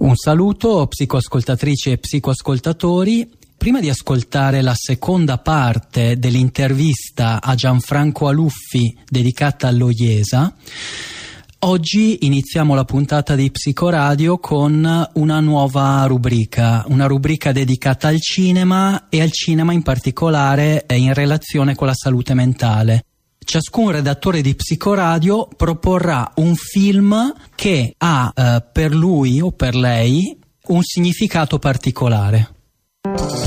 Un saluto psicoascoltatrici e psicoascoltatori. Prima di ascoltare la seconda parte dell'intervista a Gianfranco Aluffi dedicata allo IESA, oggi iniziamo la puntata di Psicoradio con una nuova rubrica, una rubrica dedicata al cinema e al cinema in particolare in relazione con la salute mentale. Ciascun redattore di Psicoradio proporrà un film che ha per lui o per lei un significato particolare.